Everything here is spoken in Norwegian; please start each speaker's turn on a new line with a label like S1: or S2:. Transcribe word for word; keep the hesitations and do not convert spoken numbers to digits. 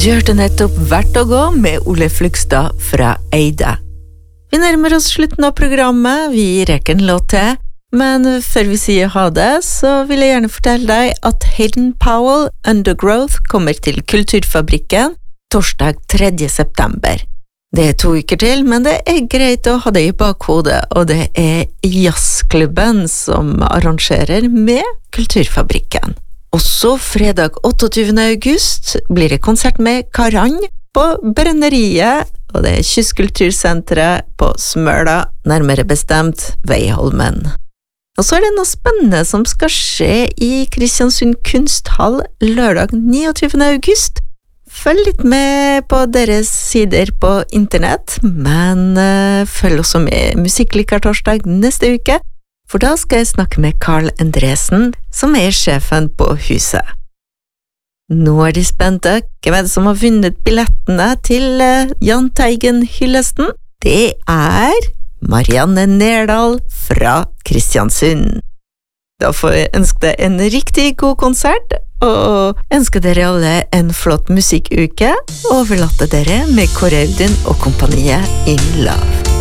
S1: Du hørte nettopp Vært å gå med Ole Flugstad fra Eide. Vi nærmer oss slutten av programmet, vi rekker en låt til, men før vi sier ha det, så vil jeg gjerne fortelle deg at Hayden Powell Undergrowth kommer til Kulturfabrikken torsdag tredje september. Det er to uker til, men det er greit å ha det i bakhodet, og det er jazzklubben som arrangerer med Kulturfabrikken. Også fredag åtteogtyvende august blir det konsert med Karan på Brenneriet, og det er Kystkultursenteret på Smøla, nærmere bestemt Veiholmen. Og så er det noe spennende som skal skje i Kristiansund Kunsthall lørdag niogtyvende august. Følg litt med på deres sider på internett, men uh, følg også med Musikklikertorsdag neste uke, for da skal jeg snakke med Carl Endresen, som er sjefen på huset. Nå er de spente. Hvem er det som har vunnet billettene til uh, Jahn Teigen-hyllesten? Det er Marianne Nerdal fra Kristiansund. Da får jeg ønske deg en riktig god konsert, og ønske dere alle en flott musikkuke, og overlate dere med Kåre Audun og kompaniet In Love.